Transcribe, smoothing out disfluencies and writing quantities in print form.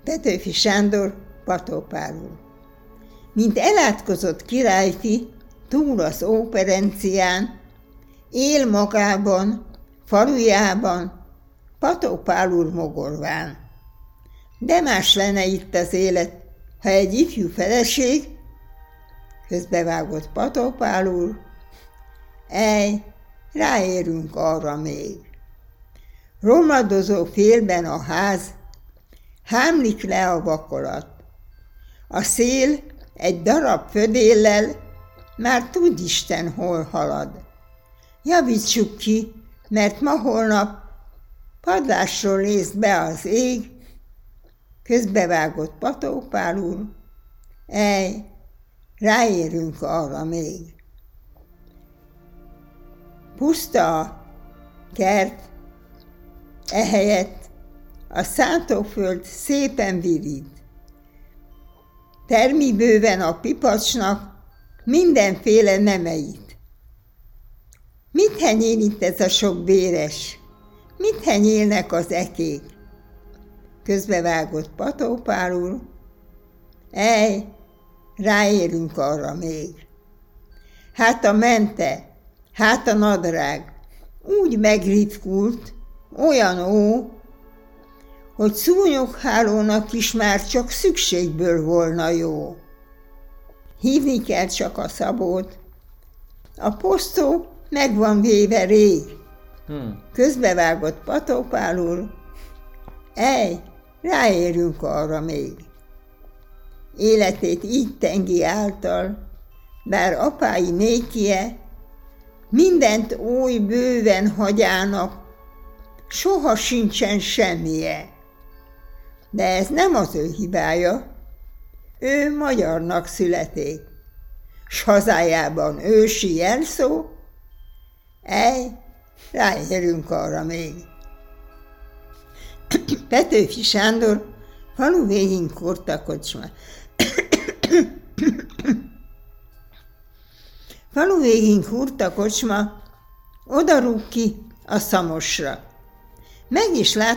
Petőfi Sándor, Pató-Pál úr. Mint elátkozott királyfi, túl az óperencián, él magában, falujában, Pató-Pál úr mogorván. De más lenne itt az élet, ha egy ifjú feleség, közbevágott Pató-Pál úr, ráérünk arra még. Romladozó félben a ház, hámlik le a vakolat. A szél egy darab födéllel már tud Isten hol halad. Javítsuk ki, mert ma-holnap padlásról néz be az ég, közbevágott Pató-Pál úr, ráérünk arra még. Puszta a kert, ehelyett a szántóföld szépen virít. Termi bőven a pipacsnak mindenféle nemeit. Mit henyél itt ez a sok béres? Mit henyélnek az ekék? Közbevágott Pató-Pál úr, ráérünk arra még. Hát a mente, hát a nadrág úgy megritkult, olyan hogy szúnyoghálónak is már csak szükségből volna jó. Hívni kell csak a Szabót. A posztó meg van véve rég. Közbevágott Pató-Pál úr, ráérünk arra még. Életét így tengi által, bár apái nékie, mindent oly bőven hagyának, soha sincsen semmije. De ez nem az ő hibája, ő magyarnak születik, s hazájában ősi jelszó, ráérünk arra még. Petőfi Sándor, falu végén kurta kocsma. Falu végén kurta kocsma, oda rúg ki a Szamosra. Meg is lát